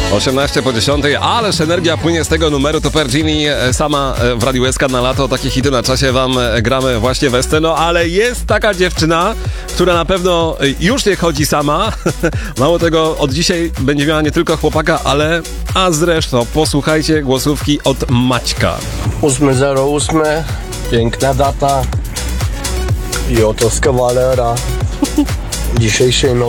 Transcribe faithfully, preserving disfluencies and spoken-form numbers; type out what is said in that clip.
osiemnaście po dziesiątej, ależ energia płynie z tego numeru. To Pergini sama w Radiu S K na lato. Takie hity na czasie wam gramy właśnie we sceno, ale jest taka dziewczyna, która na pewno już nie chodzi sama. Mało tego, od dzisiaj będzie miała nie tylko chłopaka, ale a zresztą posłuchajcie głosówki od Maćka. ósmy zero osiem, piękna data i oto z kawalera dzisiejszej nocy.